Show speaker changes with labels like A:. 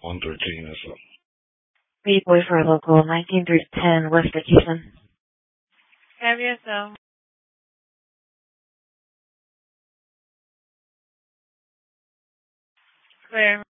A: 113 is up.
B: Read boy for local 19 through 10 West Vacation.
C: Have yourself. Clear.